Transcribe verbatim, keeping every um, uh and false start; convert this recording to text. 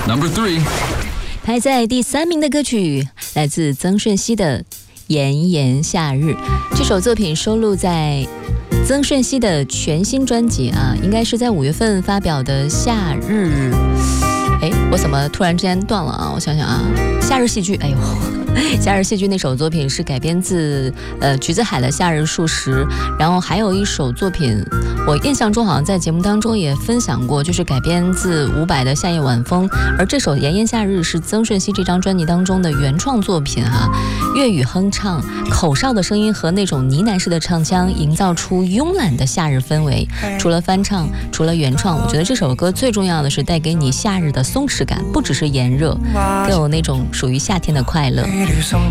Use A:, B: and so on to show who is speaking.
A: Number three，
B: 排在第三名的歌曲来自曾舜晞的《炎炎夏日》。这首作品收录在曾舜晞的全新专辑啊，应该是在五月份发表的《夏日》。哎，我怎么突然之间断了啊？我想想啊，《夏日戏剧》。哎呦。夏日戏剧那首作品是改编自呃橘子海的《夏日数十》，然后还有一首作品，我印象中好像在节目当中也分享过，就是改编自伍佰的《夏夜晚风》，而这首《炎炎夏日》是曾舜晞这张专辑当中的原创作品啊，粤语哼唱，口哨的声音和那种呢喃式的唱腔，营造出慵懒的夏日氛围。除了翻唱，除了原创，我觉得这首歌最重要的是带给你夏日的松弛感，不只是炎热，更有那种属于夏天的快乐。